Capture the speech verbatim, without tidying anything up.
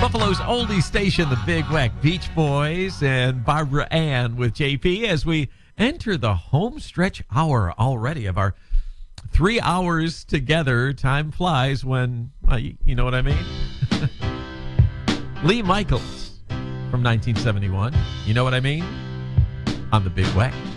Buffalo's oldie station, the Big Weck Beach Boys and Barbara Ann with J P as we enter the home stretch hour already of our three hours together. Time flies when, uh, you, you know what I mean? Lee Michaels from nineteen seventy-one. You know what I mean? On the Big Weck.